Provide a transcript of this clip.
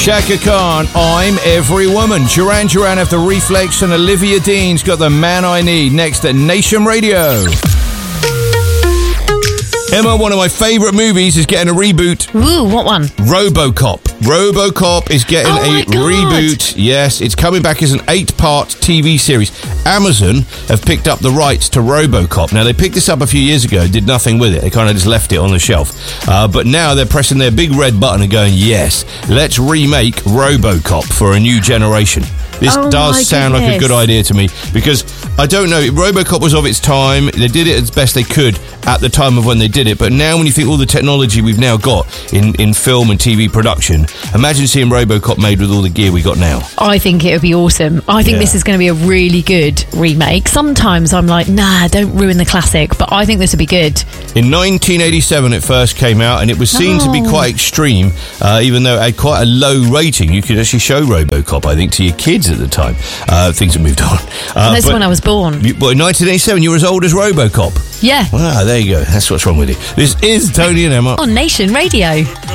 Shaka Khan, I'm Every Woman. Duran Duran have the Reflex, and Olivia Dean's got The Man I Need next at Nation Radio. Emma, one of my favourite movies is getting a reboot. Ooh, what one? RoboCop. RoboCop is getting a reboot. Yes, it's coming back as an 8-part TV series. Amazon have picked up the rights to RoboCop. Now, they picked this up a few years ago, did nothing with it. They kind of just left it on the shelf. But now they're pressing their big red button and going, yes, let's remake RoboCop for a new generation. This does sound like a good idea to me, because I don't know, RoboCop was of its time. They did it as best they could at the time of when they did it, but now when you think all the technology we've now got in film and TV production, imagine seeing RoboCop made with all the gear we got now. I think it would be awesome. I think this is going to be a really good remake. Sometimes I'm like, nah, don't ruin the classic, but I think this would be good. In 1987 it first came out, and it was seen to be quite extreme, even though it had quite a low rating. You could actually show RoboCop, I think, to your kids at the time. Things have moved on. That's when I was born. In 1987 you were as old as RoboCop? Yeah. Wow, there you go. That's what's wrong with you. This is Tony and Emma on Nation Radio.